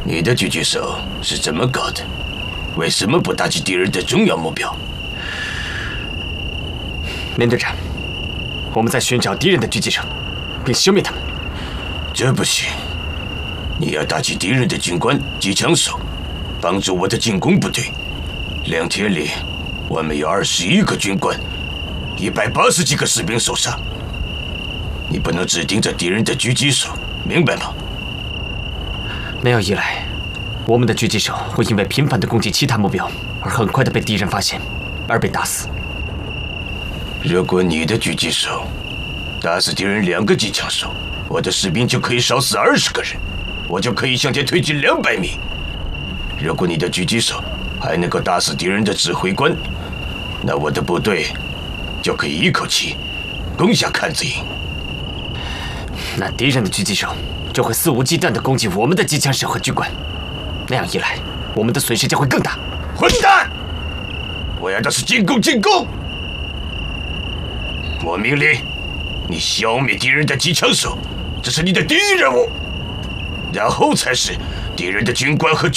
你的狙击手是怎么搞的？为什么不打击敌人的重要目标？ 连队长，我们在寻找敌人的狙击手，并消灭他们。 这不行，你要打击敌人的军官及枪手，帮助我的进攻部队。2天里，我们有21个军官，180几个士兵受伤。你不能只盯着敌人的狙击手，明白吗？ 那样一来，我们的狙击手会因为频繁地攻击其他目标，而很快地被敌人发现，而被打死。 如果你的狙击手打死敌人2个机枪手，我的士兵就可以少死20个人，我就可以向前推进200米。如果你的狙击手还能够打死敌人的指挥官，那我的部队就可以一口气攻下坎子营。 那敌人的狙击手就会肆无忌惮地攻击我们的机枪手和军官，那样一来，我们的损失将会更大。 混蛋！我要的是进攻，进攻！我命令你消灭敌人的机枪手，这是你的第一任务，然后才是敌人的军官和